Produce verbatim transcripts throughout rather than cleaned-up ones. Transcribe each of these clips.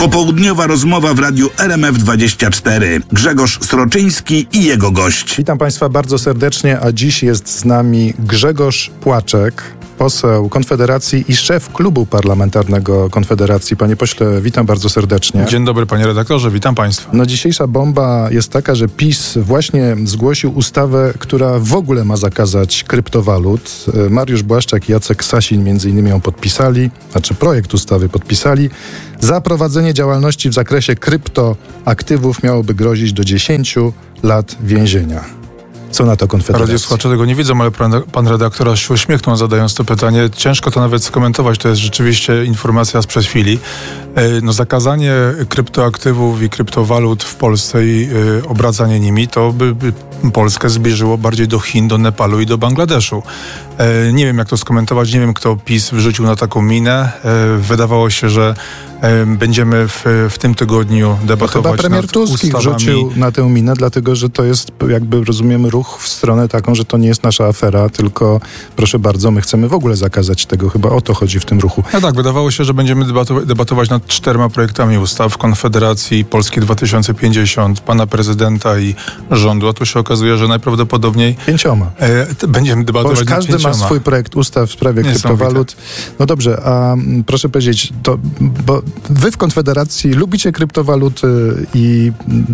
Popołudniowa rozmowa w radiu R M F dwadzieścia cztery. Grzegorz Sroczyński i jego gość. Witam Państwa bardzo serdecznie, a dziś jest z nami Grzegorz Płaczek, poseł Konfederacji i szef klubu parlamentarnego Konfederacji. Panie pośle, witam bardzo serdecznie. Dzień dobry, panie redaktorze, witam państwa. No dzisiejsza bomba jest taka, że PiS właśnie zgłosił ustawę, która w ogóle ma zakazać kryptowalut. Mariusz Błaszczak i Jacek Sasin między innymi ją podpisali, znaczy projekt ustawy podpisali. Za prowadzenie działalności w zakresie kryptoaktywów miałoby grozić do dziesięciu lat więzienia. Co na to Konfederacja? Radiosłuchacze tego nie widzą, ale pan, pan redaktor aż się uśmiechnął, zadając to pytanie. Ciężko to nawet skomentować, to jest rzeczywiście informacja sprzed chwili. No, zakazanie kryptoaktywów i kryptowalut w Polsce i y, obracanie nimi, to by, by Polskę zbliżyło bardziej do Chin, do Nepalu i do Bangladeszu. E, nie wiem, jak to skomentować, nie wiem, kto PiS wrzucił na taką minę. E, wydawało się, że e, będziemy w, w tym tygodniu debatować no, chyba premier nad Tusk ustawami. wrzucił na tę minę, dlatego że to jest, jakby rozumiemy, ruch w stronę taką, że to nie jest nasza afera, tylko proszę bardzo, my chcemy w ogóle zakazać tego. Chyba o to chodzi w tym ruchu. No tak, wydawało się, że będziemy debatować, debatować nad czterema projektami ustaw Konfederacji, Polski dwa tysiące pięćdziesiąt, pana prezydenta i rządu, a tu się okazuje, że najprawdopodobniej Pięcioma. E, będziemy debatować nad każdy pięcioma. ma swój projekt ustaw w sprawie kryptowalut. No dobrze, a m, proszę powiedzieć, to, bo wy w Konfederacji lubicie kryptowaluty i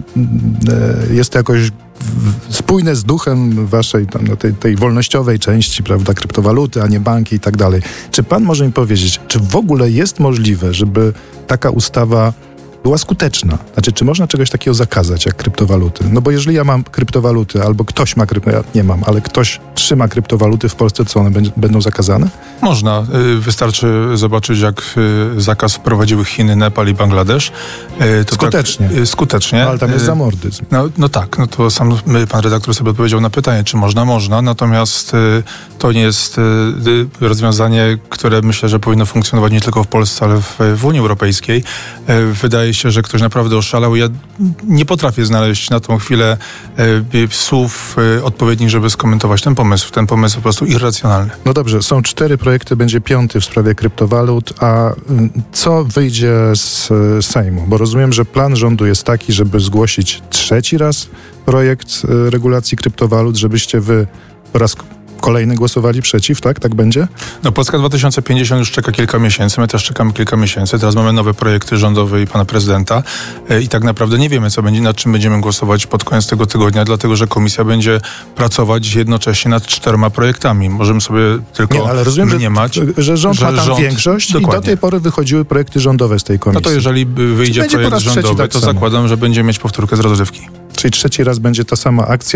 e, jest to jakoś w, spójne z duchem waszej tam, no, tej, tej wolnościowej części, prawda, kryptowaluty, a nie banki i tak dalej. Czy pan może mi powiedzieć, czy w ogóle jest możliwe, żeby taka ustawa była skuteczna? Znaczy, czy można czegoś takiego zakazać, jak kryptowaluty? No bo jeżeli ja mam kryptowaluty, albo ktoś ma kryptowaluty, ja nie mam, ale ktoś trzyma kryptowaluty w Polsce, co one b- będą zakazane? Można. Wystarczy zobaczyć, jak zakaz wprowadziły Chiny, Nepal i Bangladesz. To skutecznie. Tak, skutecznie. No, ale tam jest zamordyzm. No, no tak, no to sam pan redaktor sobie odpowiedział na pytanie, czy można, można, natomiast to nie jest rozwiązanie, które myślę, że powinno funkcjonować nie tylko w Polsce, ale w, w Unii Europejskiej. Wydaje się, że ktoś naprawdę oszalał. Ja nie potrafię znaleźć na tą chwilę e, słów e, odpowiednich, żeby skomentować ten pomysł. Ten pomysł po prostu irracjonalny. No dobrze, są cztery projekty, będzie piąty w sprawie kryptowalut, a y, co wyjdzie z y, Sejmu? Bo rozumiem, że plan rządu jest taki, żeby zgłosić trzeci raz projekt y, regulacji kryptowalut, żebyście wy po raz kolejny głosowali przeciw, tak? Tak będzie? No Polska dwa tysiące pięćdziesiąt już czeka kilka miesięcy, my też czekamy kilka miesięcy, teraz mamy nowe projekty rządowe i pana prezydenta e, i tak naprawdę nie wiemy, co będzie, nad czym będziemy głosować pod koniec tego tygodnia, dlatego, że komisja będzie pracować jednocześnie nad czterema projektami. Możemy sobie tylko nie, ale rozumiem, mniemać, że, że rząd że ma tam rząd, większość dokładnie. i do tej pory wychodziły projekty rządowe z tej komisji. No to jeżeli wyjdzie projekt rządowy, tak to samo. Zakładam, że będziemy mieć powtórkę z rozrywki. Czyli trzeci raz będzie ta sama akcja,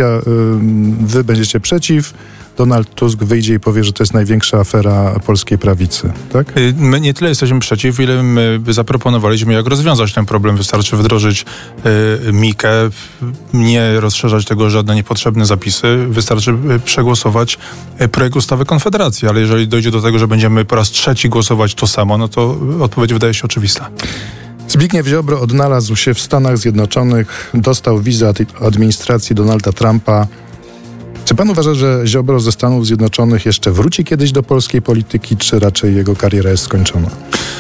wy będziecie przeciw, Donald Tusk wyjdzie i powie, że to jest największa afera polskiej prawicy, tak? My nie tyle jesteśmy przeciw, ile my zaproponowaliśmy, jak rozwiązać ten problem. Wystarczy wdrożyć y, mikę, nie rozszerzać tego o żadne niepotrzebne zapisy. Wystarczy przegłosować projekt ustawy Konfederacji, ale jeżeli dojdzie do tego, że będziemy po raz trzeci głosować to samo, no to odpowiedź wydaje się oczywista. Zbigniew Ziobro odnalazł się w Stanach Zjednoczonych, dostał wizę od administracji Donalda Trumpa. Czy pan uważa, że Ziobro ze Stanów Zjednoczonych jeszcze wróci kiedyś do polskiej polityki, czy raczej jego kariera jest skończona?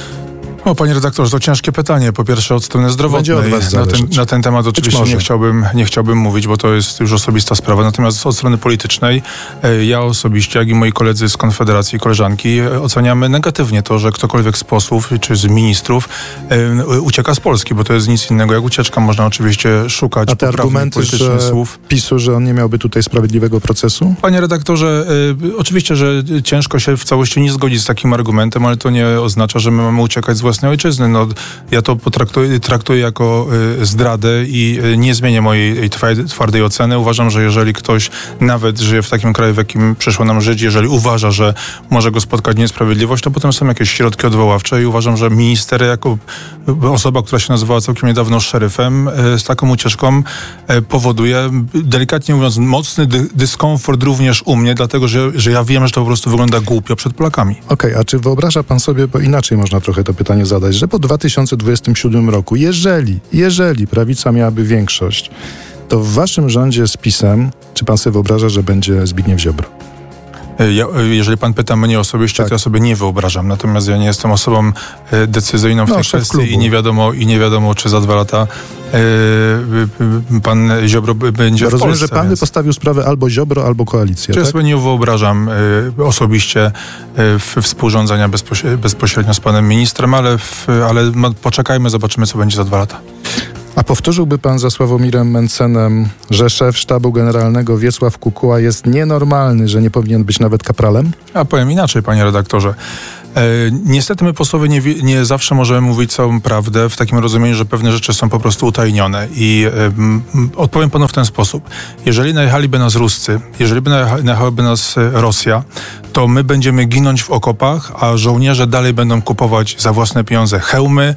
O, panie redaktorze, to ciężkie pytanie. Po pierwsze od strony zdrowotnej. Będzie od was na, ten, zależeć. na ten temat oczywiście nie chciałbym, nie chciałbym mówić, bo to jest już osobista sprawa. Natomiast od strony politycznej e, ja osobiście, jak i moi koledzy z Konfederacji i koleżanki e, oceniamy negatywnie to, że ktokolwiek z posłów czy z ministrów e, ucieka z Polski, bo to jest nic innego jak ucieczka. Można oczywiście szukać A te argumenty, że słów. PiSu, że on nie miałby tutaj sprawiedliwego procesu? Panie redaktorze, e, oczywiście, że ciężko się w całości nie zgodzić z takim argumentem, ale to nie oznacza, że my mamy uciekać z własnej ojczyzny. No, ja to potraktuję, traktuję jako y, zdradę i y, nie zmienię mojej twardej oceny. Uważam, że jeżeli ktoś nawet żyje w takim kraju, w jakim przyszło nam żyć, jeżeli uważa, że może go spotkać niesprawiedliwość, to potem są jakieś środki odwoławcze i uważam, że minister jako osoba, która się nazywała całkiem niedawno szeryfem, y, z taką ucieczką y, powoduje, delikatnie mówiąc, mocny dy- dyskomfort również u mnie, dlatego, że, że ja wiem, że to po prostu wygląda głupio przed Polakami. Okej, okay, a czy wyobraża pan sobie, bo inaczej można trochę to pytanie zadać, że po dwa tysiące dwudziestym siódmym roku, jeżeli, jeżeli prawica miałaby większość, to w waszym rządzie z PiS-em, czy pan sobie wyobraża, że będzie Zbigniew Ziobro? Ja, jeżeli pan pyta mnie osobiście, tak. to ja sobie nie wyobrażam. Natomiast ja nie jestem osobą decyzyjną w no, tej kwestii i nie wiadomo, i nie wiadomo, czy za dwa lata yy, pan Ziobro będzie ja w rozumiem, Polsce. że pan by więc... postawił sprawę albo Ziobro, albo koalicję, Ja tak? sobie nie wyobrażam y, osobiście y, współrządzenia bezpośrednio, bezpośrednio z panem ministrem, ale, w, ale poczekajmy, zobaczymy, co będzie za dwa lata. A powtórzyłby pan za Sławomirem Mencenem, że szef sztabu generalnego Wiesław Kukuła jest nienormalny, że nie powinien być nawet kapralem? A powiem inaczej, panie redaktorze. E, niestety my posłowie nie, nie zawsze możemy mówić całą prawdę w takim rozumieniu, że pewne rzeczy są po prostu utajnione. I e, m, odpowiem panu w ten sposób. Jeżeli najechaliby nas Ruscy, jeżeli by najecha, najechałaby nas Rosja, to my będziemy ginąć w okopach, a żołnierze dalej będą kupować za własne pieniądze hełmy,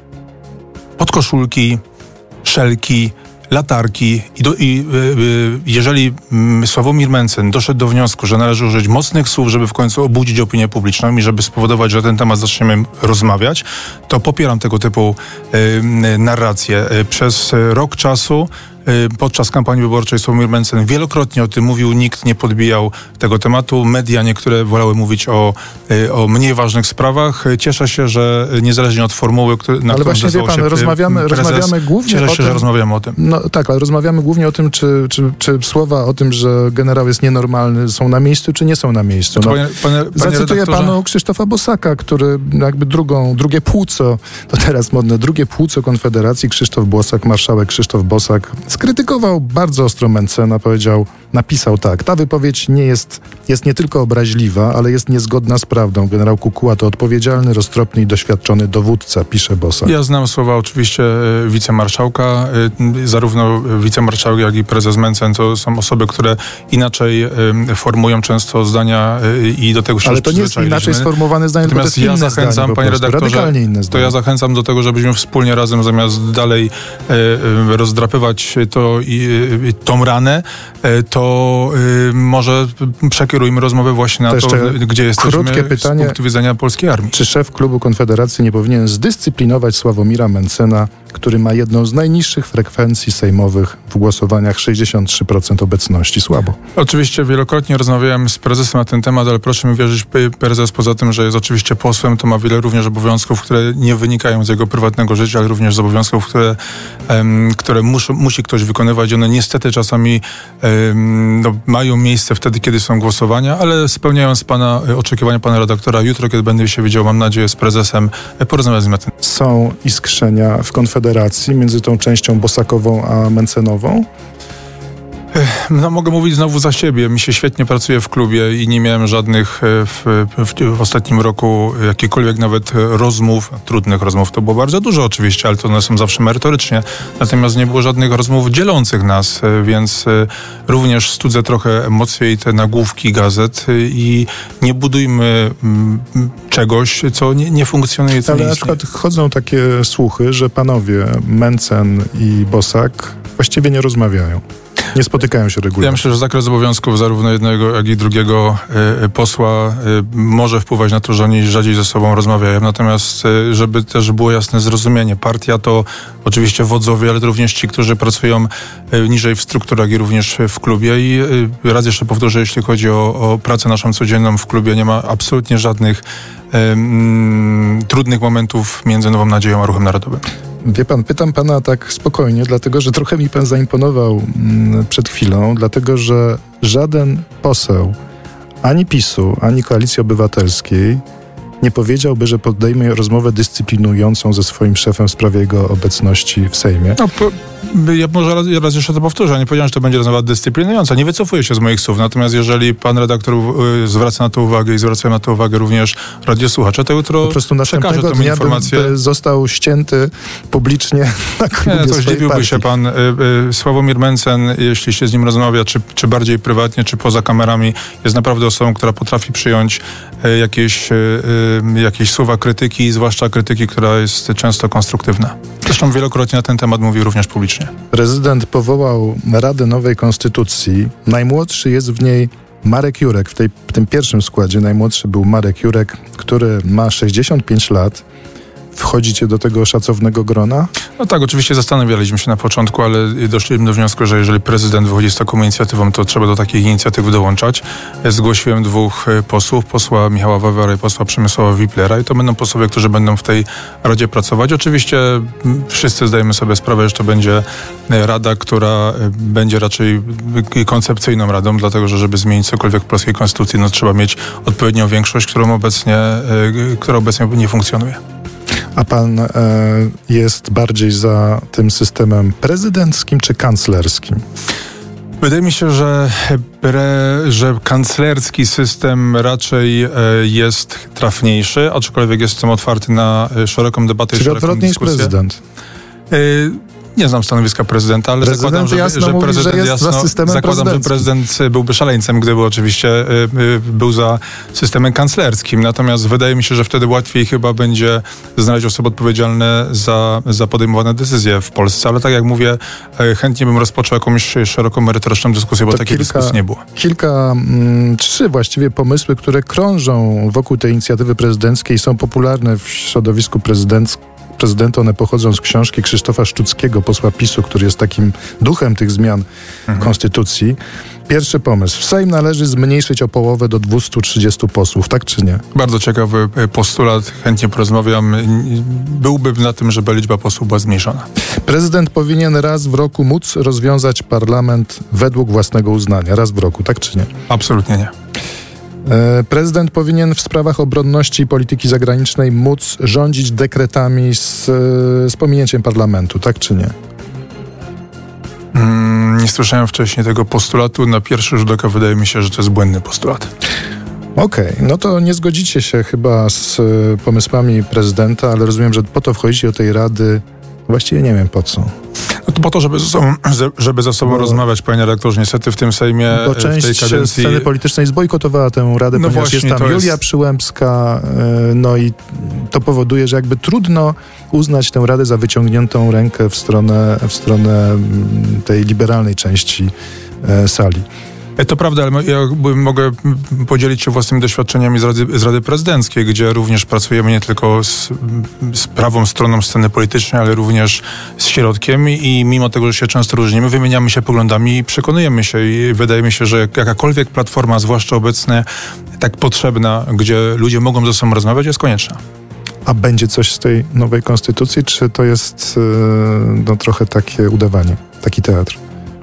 podkoszulki, szelki, latarki i, do, i y, y, jeżeli y, Sławomir Mencen doszedł do wniosku, że należy użyć mocnych słów, żeby w końcu obudzić opinię publiczną i żeby spowodować, że ten temat zaczniemy rozmawiać, to popieram tego typu y, y, narrację. Y, przez y, rok czasu podczas kampanii wyborczej Sławomir Mencen wielokrotnie o tym mówił, nikt nie podbijał tego tematu. Media niektóre wolały mówić o, o mniej ważnych sprawach. Cieszę się, że niezależnie od formuły, na ale właśnie wie pan, się rozmawiamy, prezes, rozmawiamy głównie cieszę o się, tym, że rozmawiamy o tym. No tak, ale rozmawiamy głównie o tym, czy, czy, czy słowa o tym, że generał jest nienormalny, są na miejscu, czy nie są na miejscu. No, panie, panie, panie zacytuję redaktorze... panu Krzysztofa Bosaka, który jakby drugą, drugie płuco, to teraz modne, drugie płuco Konfederacji, Krzysztof Bosak, marszałek Krzysztof Bosak, skrytykował bardzo ostro Mencena, powiedział, napisał tak, ta wypowiedź nie jest, jest nie tylko obraźliwa, ale jest niezgodna z prawdą. Generał Kukuła to odpowiedzialny, roztropny i doświadczony dowódca, pisze Bosak. Ja znam słowa oczywiście y, wicemarszałka, y, zarówno wicemarszałek, jak i prezes Mencen to są osoby, które inaczej y, formują często zdania y, i do tego się ale to nie jest inaczej sformułowane zdanie, tylko to jest ja inne zachęcam, zdanie, panie redaktorze, radykalnie inne to zdanie. ja zachęcam do tego, żebyśmy wspólnie razem, zamiast dalej y, y, rozdrapywać to i tą ranę, to y, może przekierujmy rozmowę właśnie na to to, gdzie jesteśmy pytanie, z punktu widzenia polskiej armii. Czy szef klubu Konfederacji nie powinien zdyscyplinować Sławomira Mencena, który ma jedną z najniższych frekwencji sejmowych w głosowaniach, sześćdziesiąt trzy procent obecności? Słabo. Oczywiście wielokrotnie rozmawiałem z prezesem na ten temat, ale proszę mi wierzyć, prezes poza tym, że jest oczywiście posłem, to ma wiele również obowiązków, które nie wynikają z jego prywatnego życia, ale również z obowiązków, które, um, które muszą, musi ktoś wykonywać. One niestety czasami um, no, mają miejsce wtedy, kiedy są głosowania, ale spełniając pana oczekiwania pana redaktora, jutro, kiedy będę się widział, mam nadzieję, z prezesem, porozmawiać z nim na ten temat. Są iskrzenia w Konfederacji między tą częścią bosakową a Mencenową? No, mogę mówić znowu za siebie. Mi się świetnie pracuje w klubie i nie miałem żadnych w, w, w ostatnim roku jakichkolwiek nawet rozmów, trudnych rozmów. To było bardzo dużo oczywiście, ale to one są zawsze merytorycznie. Natomiast nie było żadnych rozmów dzielących nas, więc również studzę trochę emocje i te nagłówki gazet i nie budujmy czegoś, co nie, nie funkcjonuje. Co ale nie na przykład chodzą takie słuchy, że panowie Mencen i Bosak właściwie nie rozmawiają. Nie spotykają się regularnie. Ja myślę, że zakres obowiązków zarówno jednego, jak i drugiego y, posła y, może wpływać na to, że oni rzadziej ze sobą rozmawiają. Natomiast, y, żeby też było jasne zrozumienie, partia to oczywiście wodzowie, ale również ci, którzy pracują y, niżej w strukturach i również w klubie. I y, raz jeszcze powtórzę, jeśli chodzi o, o pracę naszą codzienną w klubie, nie ma absolutnie żadnych y, y, trudnych momentów między Nową Nadzieją a Ruchem Narodowym. Wie pan, pytam pana tak spokojnie, dlatego że trochę mi pan zaimponował mm, przed chwilą, dlatego że żaden poseł ani PiSu, ani Koalicji Obywatelskiej nie powiedziałby, że podejmie rozmowę dyscyplinującą ze swoim szefem w sprawie jego obecności w Sejmie. No, po, ja może raz, raz jeszcze to powtórzę. Nie powiedziałem, że to będzie rozmowa dyscyplinująca. Nie wycofuję się z moich słów. Natomiast jeżeli pan redaktor y, zwraca na to uwagę i zwracają na to uwagę również radiosłuchacze, to jutro po prostu przekażę następnego tą dnia informację. by, by został ścięty publicznie na klubie Nie, to swojej zdziwiłby partii. się pan. Y, y, Sławomir Mencen, jeśli się z nim rozmawia, czy, czy bardziej prywatnie, czy poza kamerami, jest naprawdę osobą, która potrafi przyjąć y, jakieś, y, y, jakieś słowa krytyki, zwłaszcza krytyki, która jest często konstruktywna. Zresztą wielokrotnie na ten temat mówi również publicznie. Prezydent powołał Radę Nowej Konstytucji. Najmłodszy jest w niej Marek Jurek. W, tej, w tym pierwszym składzie najmłodszy był Marek Jurek, który ma sześćdziesiąt pięć lat. wchodzicie do tego szacownego grona? No tak, oczywiście zastanawialiśmy się na początku, ale doszliśmy do wniosku, że jeżeli prezydent wychodzi z taką inicjatywą, to trzeba do takich inicjatyw dołączać. Zgłosiłem dwóch posłów, posła Michała Wawera i posła Przemysława Wiplera i to będą posłowie, którzy będą w tej Radzie pracować. Oczywiście wszyscy zdajemy sobie sprawę, że to będzie rada, która będzie raczej koncepcyjną radą, dlatego że żeby zmienić cokolwiek w polskiej konstytucji, no trzeba mieć odpowiednią większość, którą obecnie, która obecnie nie funkcjonuje. A pan e, jest bardziej za tym systemem prezydenckim czy kanclerskim? Wydaje mi się, że, pre, że kanclerski system raczej e, jest trafniejszy, aczkolwiek jestem otwarty na szeroką debatę Czyli i szeroką odwrotnie niż dyskusję. prezydent? E, Nie znam stanowiska prezydenta, ale prezydent zakładam, że, jasno że mówi, prezydent że jest jasno, za systemem zakładam, że prezydent byłby szaleńcem, gdyby oczywiście y, y, był za systemem kanclerskim. Natomiast wydaje mi się, że wtedy łatwiej chyba będzie znaleźć osoby odpowiedzialne za, za podejmowane decyzje w Polsce. Ale tak jak mówię, y, chętnie bym rozpoczął jakąś szeroką, merytoryczną dyskusję, bo To takiej kilka, dyskusji nie było. Kilka, mm, trzy właściwie pomysły, które krążą wokół tej inicjatywy prezydenckiej, są popularne w środowisku prezydenckim. Prezydenta, one pochodzą z książki Krzysztofa Szczuckiego, posła PiSu, który jest takim duchem tych zmian mhm. w Konstytucji. Pierwszy pomysł. Sejm należy zmniejszyć o połowę do dwieście trzydzieści posłów, tak czy nie? Bardzo ciekawy postulat, chętnie porozmawiam. Byłbym na tym, żeby liczba posłów była zmniejszona. Prezydent powinien raz w roku móc rozwiązać parlament według własnego uznania. Raz w roku, tak czy nie? Absolutnie nie. Prezydent powinien w sprawach obronności i polityki zagranicznej móc rządzić dekretami z, z pominięciem parlamentu, tak czy nie? Mm, nie słyszałem wcześniej tego postulatu. Na pierwszy rzut oka wydaje mi się, że to jest błędny postulat. Okej, okay, no to nie zgodzicie się chyba z pomysłami prezydenta, ale rozumiem, że po to wchodzicie do tej rady. Właściwie nie wiem po co. No to po to, żeby ze sobą, żeby ze sobą bo, rozmawiać, panie redaktorze. Niestety w tym Sejmie, bo w tej część kadencji... sceny politycznej zbojkotowała tę radę, no ponieważ właśnie, jest tam Julia jest... Przyłębska, no i to powoduje, że jakby trudno uznać tę radę za wyciągniętą rękę w stronę, w stronę tej liberalnej części sali. To prawda, ale ja mogę podzielić się własnymi doświadczeniami z Rady, z Rady Prezydenckiej, gdzie również pracujemy nie tylko z, z prawą stroną sceny politycznej, ale również z środkiem i mimo tego, że się często różnimy, wymieniamy się poglądami i przekonujemy się i wydaje mi się, że jakakolwiek platforma, zwłaszcza obecnie tak potrzebna, gdzie ludzie mogą ze sobą rozmawiać, jest konieczna. A będzie coś z tej nowej konstytucji, czy to jest no, trochę takie udawanie, taki teatr?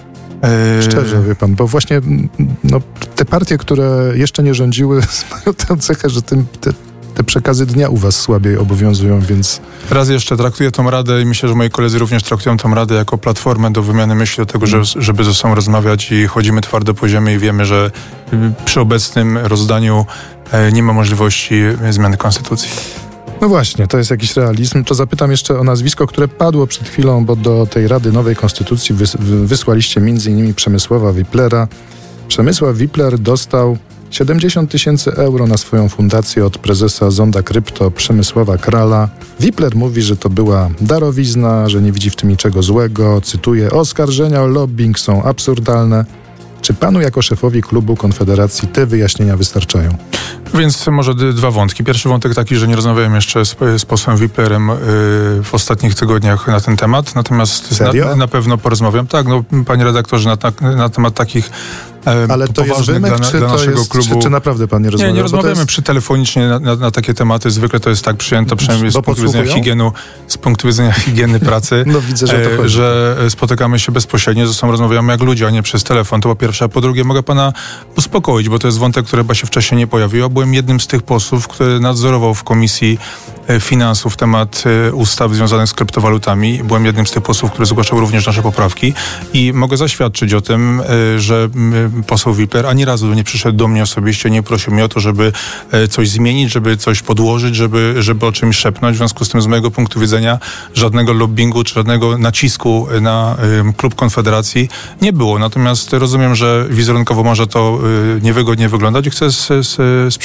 Szczerze, wie pan, bo właśnie no, te partie, które jeszcze nie rządziły, mają tę cechę, że tym, te, te przekazy dnia u was słabiej obowiązują, więc... Raz jeszcze traktuję tą radę i myślę, że moi koledzy również traktują tą radę jako platformę do wymiany myśli, do tego, że, żeby ze sobą rozmawiać i chodzimy twardo po ziemi i wiemy, że przy obecnym rozdaniu nie ma możliwości zmiany konstytucji. No właśnie, to jest jakiś realizm. To zapytam jeszcze o nazwisko, które padło przed chwilą, bo do tej Rady Nowej Konstytucji wys- wysłaliście między innymi Przemysława Wiplera. Przemysław Wipler dostał siedemdziesiąt tysięcy euro na swoją fundację od prezesa Zonda Krypto Przemysława Krala. Wipler mówi, że to była darowizna, że nie widzi w tym niczego złego. Cytuję, oskarżenia o lobbying są absurdalne. Czy panu jako szefowi klubu Konfederacji te wyjaśnienia wystarczają? Więc może d- dwa wątki. Pierwszy wątek taki, że nie rozmawiałem jeszcze z, z posłem Wiplerem yy, w ostatnich tygodniach na ten temat, natomiast na, na pewno porozmawiam. Tak, no panie redaktorze, na, na, na temat takich e, Ale to jest wymek, dla, czy, dla to naszego jest, klubu... czy, czy naprawdę pan nie rozmawia? Nie, nie rozmawiamy jest... przy telefonicznie na, na, na takie tematy. Zwykle to jest tak przyjęto, przynajmniej z punktu widzenia higienu, z punktu widzenia higieny pracy, no widzę, że, to e, że spotykamy się bezpośrednio, ze sobą rozmawiamy jak ludzie, a nie przez telefon. To po pierwsze, a po drugie mogę pana uspokoić, bo to jest wątek, który chyba się wcześniej nie pojawił. Ja byłem jednym z tych posłów, który nadzorował w Komisji Finansów temat ustaw związanych z kryptowalutami. Byłem jednym z tych posłów, który zgłaszał również nasze poprawki i mogę zaświadczyć o tym, że poseł Wipler ani razu nie przyszedł do mnie osobiście, nie prosił mnie o to, żeby coś zmienić, żeby coś podłożyć, żeby, żeby o czymś szepnąć. W związku z tym z mojego punktu widzenia żadnego lobbingu czy żadnego nacisku na klub Konfederacji nie było. Natomiast rozumiem, że wizerunkowo może to niewygodnie wyglądać i chcę z, z, z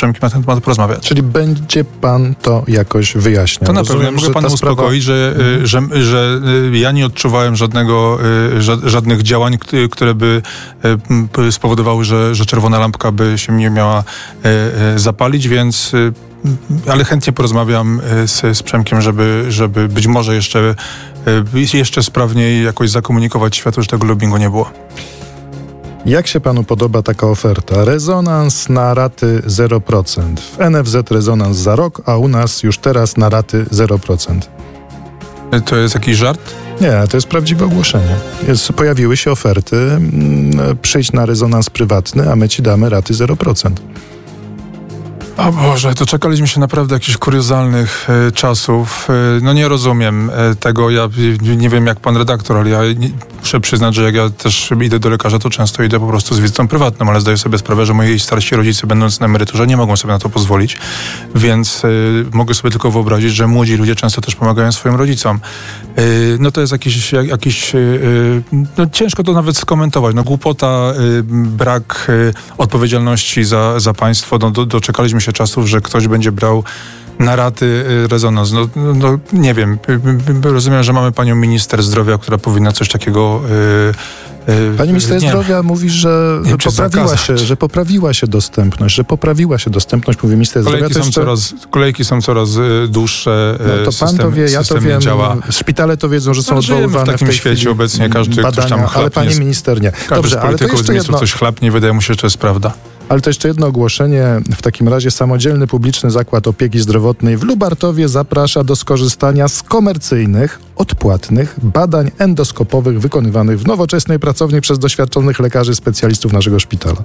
Przemkiem na ten temat porozmawiać. Czyli będzie pan to jakoś wyjaśniał. To na pewno. Ja mogę pana uspokoić, sprawa... że, że, że ja nie odczuwałem żadnego, żadnych działań, które by spowodowały, że, że czerwona lampka by się nie miała zapalić, więc ale chętnie porozmawiam z, z Przemkiem, żeby, żeby być może jeszcze, jeszcze sprawniej jakoś zakomunikować światu, że tego lobbingu nie było. Jak się panu podoba taka oferta? Rezonans na raty zero procent. W N F Z rezonans za rok, a u nas już teraz na raty zero procent. To jest jakiś żart? Nie, to jest prawdziwe ogłoszenie. Jest, pojawiły się oferty, mm, przyjdź na rezonans prywatny, a my ci damy raty zero procent. O Boże, to czekaliśmy się naprawdę jakichś kuriozalnych e, czasów. E, no nie rozumiem e, tego. Ja nie wiem jak pan redaktor, ale ja nie, muszę przyznać, że jak ja też idę do lekarza, to często idę po prostu z wizytą prywatną, ale zdaję sobie sprawę, że moi starsi rodzice, będąc na emeryturze, nie mogą sobie na to pozwolić, więc e, mogę sobie tylko wyobrazić, że młodzi ludzie często też pomagają swoim rodzicom. E, no to jest jakiś, jak, jakiś e, no ciężko to nawet skomentować. No głupota, e, brak e, odpowiedzialności za, za państwo. No, do, doczekaliśmy się czasów, że ktoś będzie brał na raty rezonans. No, no nie wiem. Rozumiem, że mamy panią minister zdrowia, która powinna coś takiego... Yy, yy, Pani minister nie. zdrowia mówi, że nie, poprawiła się, że poprawiła się dostępność, że poprawiła się dostępność, mówi minister kolejki zdrowia. Są jeszcze... coraz, kolejki są coraz dłuższe. No to pan system, to wie, ja to wiem. Działa. Szpitale to wiedzą, że są no, odwoływane w takim w tej świecie chwili obecnie każdy badania, ktoś tam chlapnie. Ale pani minister nie. Każdy Dobrze, z polityków, ale to z ministrów jedno... coś chlapnie, wydaje mu się, że to jest prawda. Ale to jeszcze jedno ogłoszenie. W takim razie samodzielny publiczny zakład opieki zdrowotnej w Lubartowie zaprasza do skorzystania z komercyjnych, odpłatnych badań endoskopowych wykonywanych w nowoczesnej pracowni przez doświadczonych lekarzy specjalistów naszego szpitala.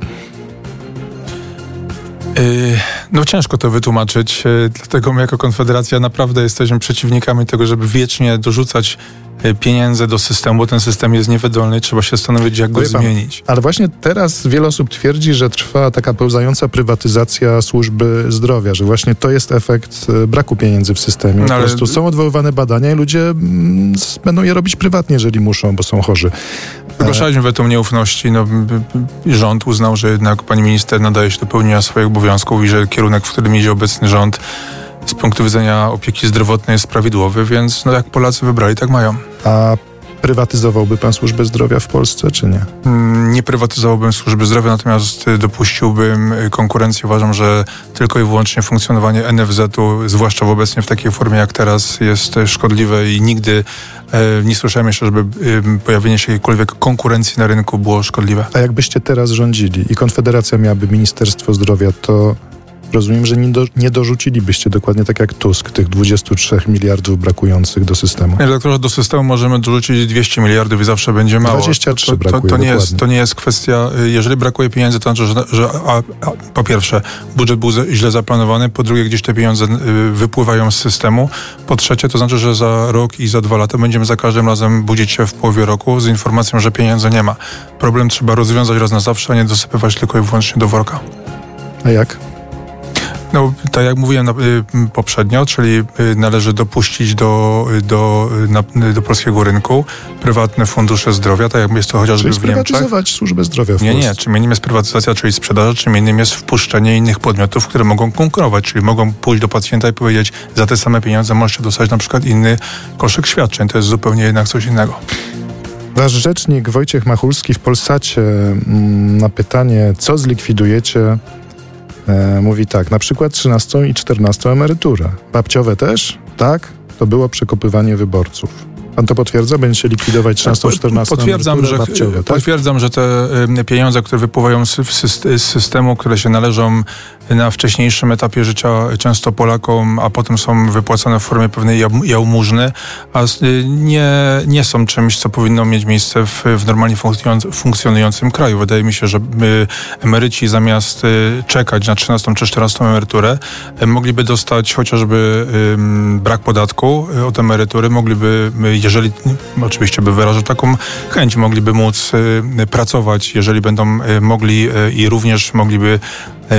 No ciężko to wytłumaczyć, dlatego my jako Konfederacja naprawdę jesteśmy przeciwnikami tego, żeby wiecznie dorzucać pieniądze do systemu, bo ten system jest niewydolny i trzeba się zastanowić, jak go pan, zmienić. Ale właśnie teraz wiele osób twierdzi, że trwa taka pełzająca prywatyzacja służby zdrowia, że właśnie to jest efekt braku pieniędzy w systemie. No, po ale... prostu są odwoływane badania i ludzie mm, będą je robić prywatnie, jeżeli muszą, bo są chorzy. Zgłaszaliśmy weto nieufności. No, rząd uznał, że jednak pani minister nadaje się do pełnienia swoich obowiązków i że kierunek, w którym idzie obecny rząd, z punktu widzenia opieki zdrowotnej jest prawidłowy, więc no jak Polacy wybrali, tak mają. A prywatyzowałby pan służbę zdrowia w Polsce, czy nie? Nie prywatyzowałbym służby zdrowia, natomiast dopuściłbym konkurencję. Uważam, że tylko i wyłącznie funkcjonowanie N F Z-u, zwłaszcza obecnie w takiej formie jak teraz, jest szkodliwe i nigdy e, nie słyszałem jeszcze, żeby e, pojawienie się jakiejkolwiek konkurencji na rynku było szkodliwe. A jakbyście teraz rządzili i Konfederacja miałaby Ministerstwo Zdrowia, to rozumiem, że nie, do, nie dorzucilibyście dokładnie tak jak Tusk tych dwudziestu trzech miliardów brakujących do systemu. Panie redaktorze, do systemu możemy dorzucić dwieście miliardów i zawsze będzie mało. dwadzieścia trzy to, to, brakuje, to, to, nie jest, to nie jest kwestia, jeżeli brakuje pieniędzy, to znaczy, że, że a, a, po pierwsze budżet był źle zaplanowany, po drugie gdzieś te pieniądze wypływają z systemu, po trzecie to znaczy, że za rok i za dwa lata będziemy za każdym razem budzić się w połowie roku z informacją, że pieniędzy nie ma. Problem trzeba rozwiązać raz na zawsze, a nie dosypywać tylko i wyłącznie do worka. A jak? No, tak jak mówiłem na, y, poprzednio, czyli y, należy dopuścić do, do, na, do polskiego rynku prywatne fundusze zdrowia, tak jak jest to chociażby czyli w Niemczech. Sprywatyzować służbę zdrowia w Nie, Polsce. nie. Czym innym jest prywatyzacja, czyli sprzedaż, czym innym jest wpuszczenie innych podmiotów, które mogą konkurować, czyli mogą pójść do pacjenta i powiedzieć, za te same pieniądze możecie dostać na przykład inny koszyk świadczeń. To jest zupełnie jednak coś innego. Wasz rzecznik Wojciech Machulski w Polsacie mm, na pytanie, co zlikwidujecie, E, mówi tak, na przykład trzynastą i czternastą emeryturę. Babciowe też? Tak? To było przekopywanie wyborców. Pan to potwierdza? Będziecie likwidować trzynastą, czternastą potwierdzam, że, babciowe, tak? Potwierdzam, że te y, pieniądze, które wypływają z, z systemu, które się należą na wcześniejszym etapie życia często Polakom, a potem są wypłacane w formie pewnej jałmużny, a y, nie, nie są czymś, co powinno mieć miejsce w, w normalnie funkcjonującym, funkcjonującym kraju. Wydaje mi się, że y, emeryci zamiast y, czekać na trzynastą czy czternastą emeryturę, y, mogliby dostać chociażby y, brak podatku y, od emerytury, mogliby y, jeżeli oczywiście by wyrażał taką chęć, mogliby móc y, pracować, jeżeli będą y, mogli y, i również mogliby y,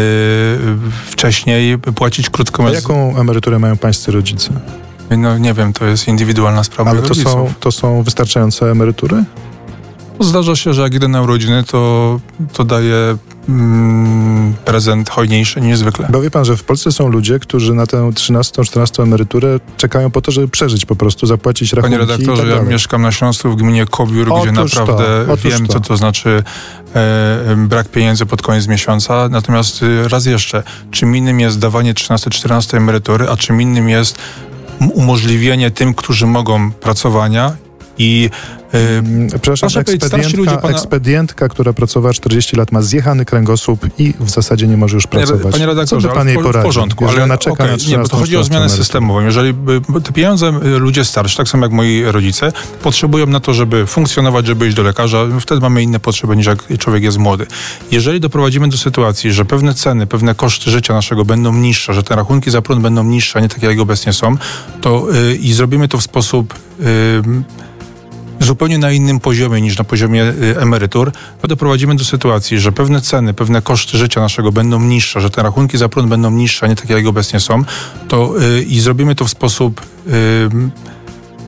wcześniej płacić krótką... A jaką emeryturę mają pańscy rodzice? No nie wiem, to jest indywidualna sprawa. Ale to są, to są wystarczające emerytury? Zdarza się, że jak idę na urodziny, to, to daję mm, prezent hojniejszy niż zwykle. Bo wie pan, że w Polsce są ludzie, którzy na tę trzynastą, czternastą emeryturę czekają po to, żeby przeżyć po prostu, zapłacić rachunki. Panie redaktorze, i tak ja dalej. mieszkam na Śląsku w gminie Kobiór, Otóż gdzie naprawdę to, wiem, to. co to znaczy e, brak pieniędzy pod koniec miesiąca. Natomiast e, raz jeszcze, czym innym jest dawanie trzynastej, czternastej emerytury, a czym innym jest umożliwienie tym, którzy mogą pracowania i Yy, Przepraszam, ekspedientka, pana... ekspedientka, która pracowała czterdzieści lat, ma zjechany kręgosłup i w zasadzie nie może już pracować. Panie redaktorze, co by pan jej poradził? w porządku, ale ona czeka okay, na nie, bo to chodzi o zmianę systemową. Jeżeli te pieniądze ludzie starsi, tak samo jak moi rodzice, potrzebują na to, żeby funkcjonować, żeby iść do lekarza, wtedy mamy inne potrzeby niż jak człowiek jest młody. Jeżeli doprowadzimy do sytuacji, że pewne ceny, pewne koszty życia naszego będą niższe, że te rachunki za prąd będą niższe, a nie takie jak obecnie są, to yy, i zrobimy to w sposób yy, zupełnie na innym poziomie niż na poziomie y, emerytur, to doprowadzimy do sytuacji, że pewne ceny, pewne koszty życia naszego będą niższe, że te rachunki za prąd będą niższe, a nie takie jak obecnie są, to y, i zrobimy to w sposób y,